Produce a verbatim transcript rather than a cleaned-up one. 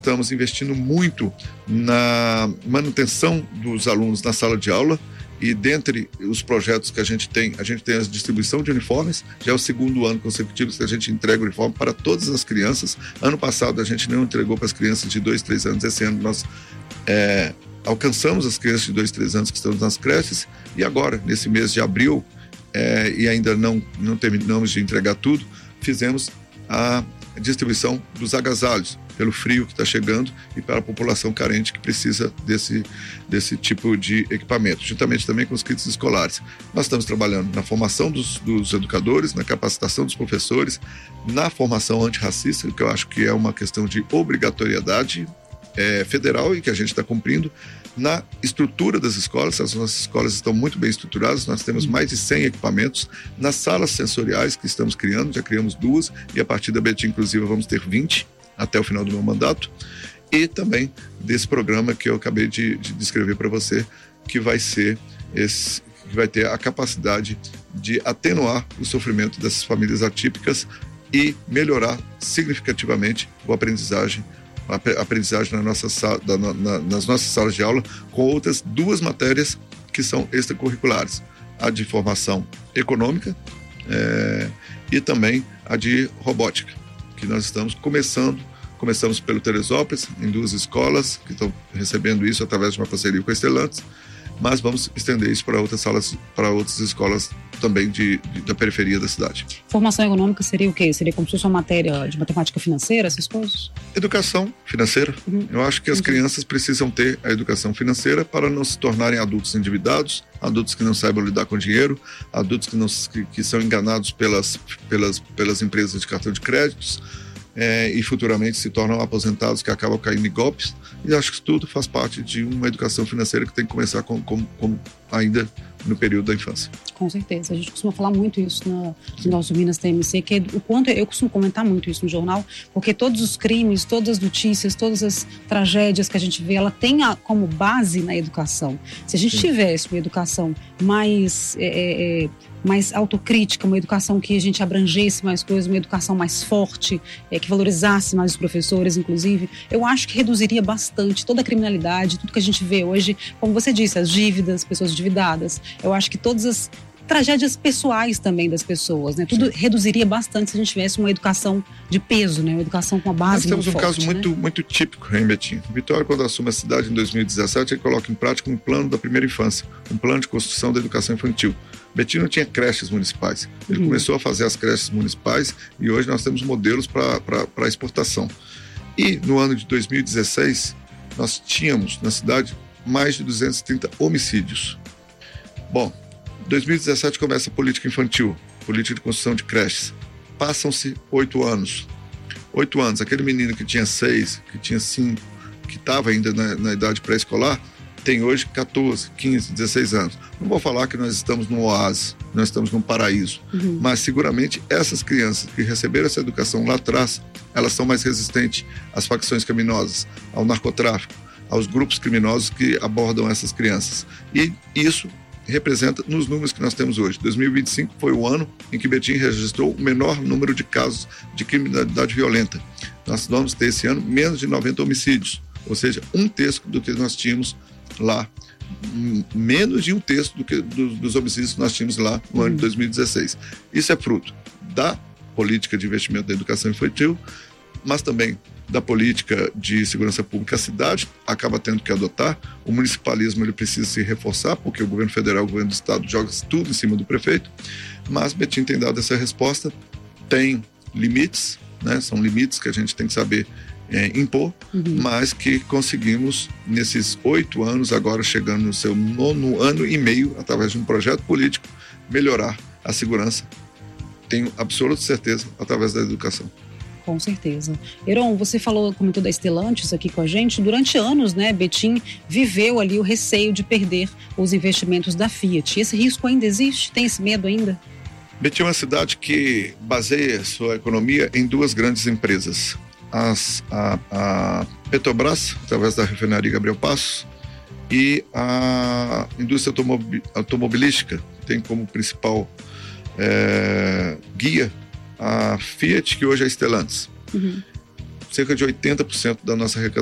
Estamos investindo muito na manutenção dos alunos na sala de aula e dentre os projetos que a gente tem, a gente tem a distribuição de uniformes, já é o segundo ano consecutivo que a gente entrega o uniforme para todas as crianças. Ano passado a gente não entregou para as crianças de dois, três anos, esse ano nós é, alcançamos as crianças de dois, três anos que estão nas creches e agora, nesse mês de abril, é, e ainda não, não terminamos de entregar tudo, fizemos a distribuição dos agasalhos, pelo frio que está chegando e para a população carente que precisa desse, desse tipo de equipamento, juntamente também com os kits escolares. Nós estamos trabalhando na formação dos, dos educadores, na capacitação dos professores, na formação antirracista, que eu acho que é uma questão de obrigatoriedade é, federal e que a gente está cumprindo, na estrutura das escolas. As nossas escolas estão muito bem estruturadas, nós temos mais de cem equipamentos, nas salas sensoriais que estamos criando, já criamos duas e a partir da Betim Inclusiva vamos ter vinte até o final do meu mandato, e também desse programa que eu acabei de, de descrever para você, que vai ser esse, que vai ter a capacidade de atenuar o sofrimento dessas famílias atípicas e melhorar significativamente a aprendizagem, a aprendizagem na nossa, da, na, nas nossas salas de aula, com outras duas matérias que são extracurriculares, a de formação econômica é, e também a de robótica, que nós estamos começando, começamos pelo Teresópolis, em duas escolas que estão recebendo isso através de uma parceria com a Stellantis, mas vamos estender isso para outras salas, para outras escolas também de, de, da periferia da cidade. Formação econômica seria o quê? Seria como se fosse uma matéria de matemática financeira, essas coisas? Educação financeira. Uhum. Eu acho que as uhum. crianças precisam ter a educação financeira para não se tornarem adultos endividados, adultos que não saibam lidar com dinheiro, adultos que, não, que, que são enganados pelas, pelas, pelas empresas de cartão de créditos, É, e futuramente se tornam aposentados que acabam caindo em golpes, e acho que isso tudo faz parte de uma educação financeira que tem que começar com, com, com ainda no período da infância. Com certeza, a gente costuma falar muito isso no, no nosso Minas T M C, que é o quanto, eu costumo comentar muito isso no jornal, porque todos os crimes, todas as notícias, todas as tragédias que a gente vê, ela tem a, como base na educação. Se a gente Sim. tivesse uma educação mais... É, é, mais autocrítica, uma educação que a gente abrangesse mais coisas, uma educação mais forte, é, que valorizasse mais os professores, inclusive, eu acho que reduziria bastante toda a criminalidade, tudo que a gente vê hoje, como você disse, as dívidas, pessoas endividadas. Eu acho que todas as tragédias pessoais também das pessoas, né? Tudo Sim. reduziria bastante se a gente tivesse uma educação de peso, né? Uma educação com a base muito forte. Nós temos um caso muito, né? muito típico, hein, Betim? Vitória, quando assume a cidade em dois mil e dezessete, ele coloca em prática um plano da primeira infância, um plano de construção da educação infantil. Betim não tinha creches municipais. Ele uhum. começou a fazer as creches municipais e hoje nós temos modelos para exportação. E no ano de dois mil e dezesseis, nós tínhamos na cidade mais de duzentos e trinta homicídios. Bom, em dois mil e dezessete começa a política infantil, política de construção de creches. Passam-se oito anos. Oito anos, aquele menino que tinha seis, que tinha cinco, que estava ainda na, na idade pré-escolar, tem hoje catorze, quinze, dezesseis anos. Não vou falar que nós estamos num oásis, nós estamos num paraíso, uhum. mas seguramente essas crianças que receberam essa educação lá atrás, elas são mais resistentes às facções criminosas, ao narcotráfico, aos grupos criminosos que abordam essas crianças. E isso representa nos números que nós temos hoje. dois mil e vinte e cinco foi o ano em que Betim registrou o menor número de casos de criminalidade violenta. Nós vamos ter esse ano menos de noventa homicídios, ou seja, um terço do que nós tínhamos lá, menos de um terço do que, do, dos homicídios que nós tínhamos lá no uhum. ano de dois mil e dezesseis. Isso é fruto da política de investimento da educação infantil, mas também da política de segurança pública. A cidade acaba tendo que adotar, o municipalismo ele precisa se reforçar, porque o governo federal, o governo do estado joga tudo em cima do prefeito, mas Betim tem dado essa resposta, tem limites, né? São limites que a gente tem que saber É, impor, uhum. mas que conseguimos nesses oito anos, agora chegando no seu nono ano e meio, através de um projeto político, melhorar a segurança. Tenho absoluta certeza, através da educação. Com certeza. Heron, você falou, comentou da Stellantis aqui com a gente. Durante anos, né, Betim viveu ali o receio de perder os investimentos da Fiat. Esse risco ainda existe? Tem esse medo ainda? Betim é uma cidade que baseia sua economia em duas grandes empresas. As, a, a Petrobras, através da refinaria Gabriel Passos, e a indústria automobil, automobilística tem como principal é, guia a Fiat, que hoje é a Stellantis. Uhum. cerca de oitenta por cento da nossa arrecadação